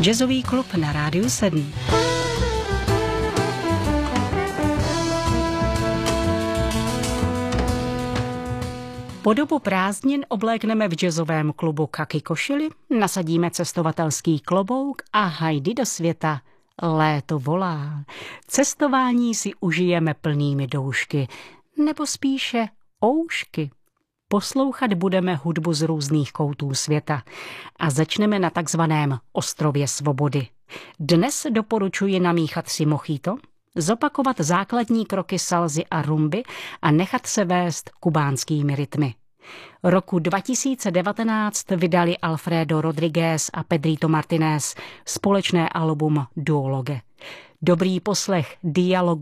Jazzový klub na Rádiu 7. Po dobu prázdnin oblékneme v jazzovém klubu kaki košili, nasadíme cestovatelský klobouk a hajdy do světa. Léto volá. Cestování si užijeme plnými doušky, nebo spíše oušky. Poslouchat budeme hudbu z různých koutů světa a začneme na takzvaném ostrově svobody. Dnes doporučuji namíchat si mojito, zopakovat základní kroky salzy a rumby a nechat se vést kubánskými rytmy. Roku 2019 vydali Alfredo Rodriguez a Pedrito Martinez společné album Duologue. Dobrý poslech dialogu